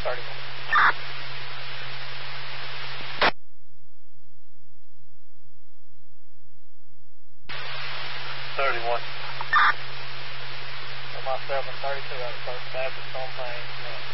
31. So myself and 32 out of First Baptist on Payne.